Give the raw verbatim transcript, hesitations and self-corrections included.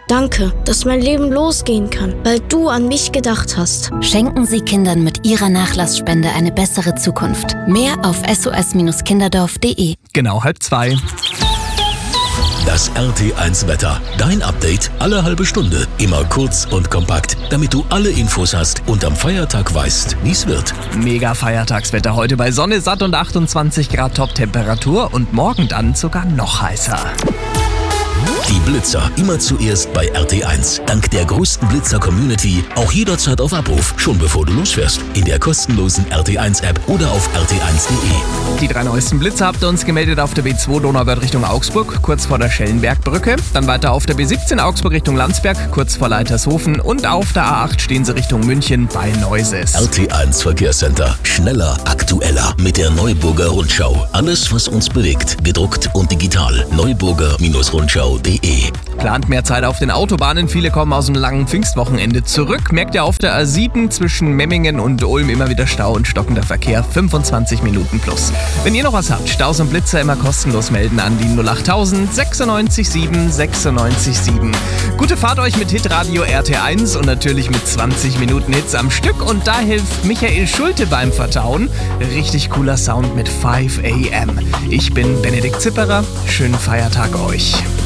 Danke, dass mein Leben losgehen kann, weil du an mich gedacht hast. Schenken Sie Kindern mit Ihrer Nachlassspende eine bessere Zukunft. Mehr auf s o s kinderdorf punkt d e. Genau halb zwei. Das R T eins Wetter. Dein Update alle halbe Stunde. Immer kurz und kompakt, damit du alle Infos hast und am Feiertag weißt, wie es wird. Mega Feiertagswetter heute bei Sonne, satt und achtundzwanzig Grad Top-Temperatur und morgen dann sogar noch heißer. Die Blitzer immer zuerst bei R T eins. Dank der größten Blitzer-Community auch jederzeit auf Abruf, schon bevor du losfährst. In der kostenlosen R T eins App oder auf r t eins punkt d e. Die drei neuesten Blitzer habt ihr uns gemeldet auf der B zwei Donauwörth Richtung Augsburg, kurz vor der Schellenbergbrücke. Dann weiter auf der B siebzehn Augsburg Richtung Landsberg, kurz vor Leitershofen. Und auf der A acht stehen sie Richtung München bei Neuses. R T eins Verkehrscenter. Schneller, aktueller mit der Neuburger Rundschau. Alles, was uns bewegt. Gedruckt und digital. neuburger Rundschau punkt d e. Plant mehr Zeit auf den Autobahnen. Viele kommen aus dem langen Pfingstwochenende zurück. Merkt ihr auf der A sieben zwischen Memmingen und Ulm immer wieder Stau und stockender Verkehr. fünfundzwanzig Minuten plus. Wenn ihr noch was habt, Staus und Blitzer immer kostenlos melden an die null achttausend sechsundneunzig sieben sechsundneunzig sieben. Gute Fahrt euch mit Hitradio R T eins und natürlich mit zwanzig Minuten Hits am Stück. Und da hilft Michael Schulte beim Vertauen. Richtig cooler Sound mit fünf a m. Ich bin Benedikt Zipperer. Schönen Feiertag euch.